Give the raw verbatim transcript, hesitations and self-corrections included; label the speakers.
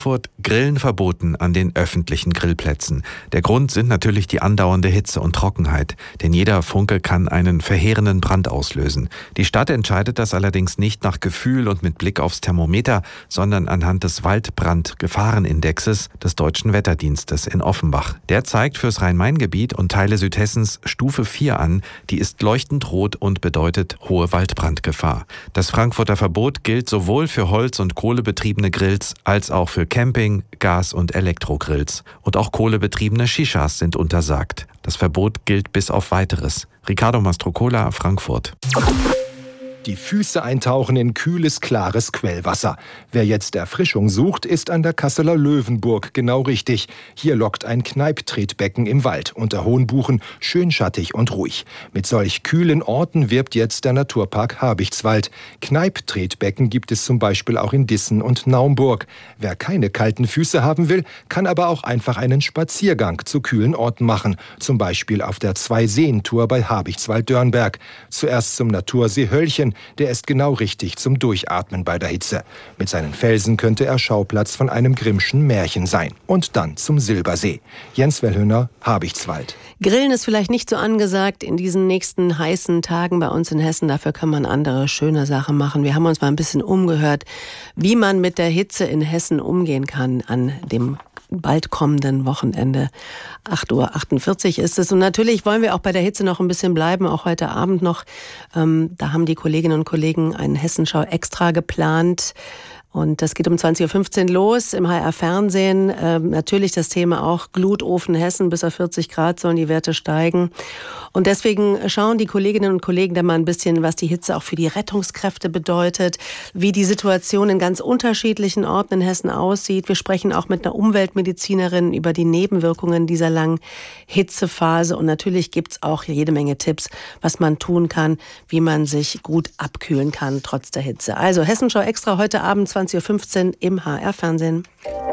Speaker 1: Frankfurt Grillen verboten an den öffentlichen Grillplätzen. Der Grund sind natürlich die andauernde Hitze und Trockenheit, denn jeder Funke kann einen verheerenden Brand auslösen. Die Stadt entscheidet das allerdings nicht nach Gefühl und mit Blick aufs Thermometer, sondern anhand des Waldbrandgefahrenindexes des Deutschen Wetterdienstes in Offenbach. Der zeigt fürs Rhein-Main-Gebiet und Teile Südhessens Stufe vier an, die ist leuchtend rot und bedeutet hohe Waldbrandgefahr. Das Frankfurter Verbot gilt sowohl für Holz- und kohlebetriebene Grills als auch für Camping-, Gas- und Elektrogrills. Und auch kohlebetriebene Shishas sind untersagt. Das Verbot gilt bis auf Weiteres. Riccardo Mastrocola, Frankfurt.
Speaker 2: Die Füße eintauchen in kühles, klares Quellwasser. Wer jetzt Erfrischung sucht, ist an der Kasseler Löwenburg genau richtig. Hier lockt ein Kneipptretbecken im Wald unter hohen Buchen, schön schattig und ruhig. Mit solch kühlen Orten wirbt jetzt der Naturpark Habichtswald. Kneipptretbecken gibt es zum Beispiel auch in Dissen und Naumburg. Wer keine kalten Füße haben will, kann aber auch einfach einen Spaziergang zu kühlen Orten machen. Zum Beispiel auf der Zwei-Seen-Tour bei Habichtswald-Dörnberg. Zuerst zum Natursee Höllchen. Der ist genau richtig zum Durchatmen bei der Hitze. Mit seinen Felsen könnte er Schauplatz von einem Grimmschen Märchen sein. Und dann zum Silbersee. Jens Wellhöhner, Habichtswald.
Speaker 3: Grillen ist vielleicht nicht so angesagt in diesen nächsten heißen Tagen bei uns in Hessen. Dafür kann man andere schöne Sachen machen. Wir haben uns mal ein bisschen umgehört, wie man mit der Hitze in Hessen umgehen kann an dem bald kommenden Wochenende. acht Uhr achtundvierzig ist es. Und natürlich wollen wir auch bei der Hitze noch ein bisschen bleiben, auch heute Abend noch. Ähm, da haben die Kolleginnen und Kollegen einen Hessenschau extra geplant. Und das geht um zwanzig Uhr fünfzehn los im H R-Fernsehen. Ähm, natürlich das Thema auch Glutofen Hessen. Bis auf vierzig Grad sollen die Werte steigen. Und deswegen schauen die Kolleginnen und Kollegen da mal ein bisschen, was die Hitze auch für die Rettungskräfte bedeutet, wie die Situation in ganz unterschiedlichen Orten in Hessen aussieht. Wir sprechen auch mit einer Umweltmedizinerin über die Nebenwirkungen dieser langen Hitzephase. Und natürlich gibt's auch jede Menge Tipps, was man tun kann, wie man sich gut abkühlen kann, trotz der Hitze. Also Hessenschau extra heute Abend zwanzig Uhr fünfzehn im H R-Fernsehen.